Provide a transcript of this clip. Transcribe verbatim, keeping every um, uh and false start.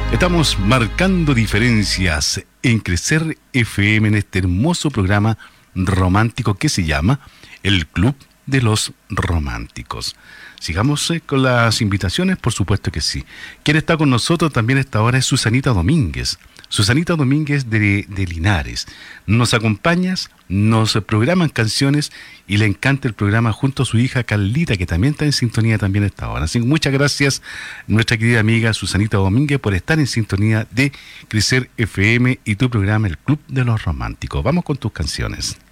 Estamos marcando diferencias en Crecer F M en este hermoso programa romántico que se llama El Club de los Románticos. Sigamos eh, con las invitaciones, por supuesto que sí. Quien está con nosotros también a esta hora es Susanita Domínguez. Susanita Domínguez de, de Linares. Nos acompañas, nos programan canciones y le encanta el programa junto a su hija Carlita, que también está en sintonía también a esta hora. Así que muchas gracias, nuestra querida amiga Susanita Domínguez, por estar en sintonía de Crecer F M y tu programa El Club de los Románticos. Vamos con tus canciones.